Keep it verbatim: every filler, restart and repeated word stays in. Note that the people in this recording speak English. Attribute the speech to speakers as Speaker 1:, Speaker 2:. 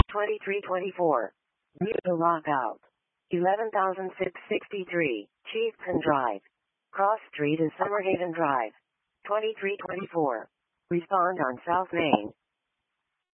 Speaker 1: twenty-three twenty-four. Muto Lockout. eleven thousand six hundred sixty-three. Chieftain Drive. Cross Street and Summerhaven Drive. twenty-three twenty-four. Respond on South Main.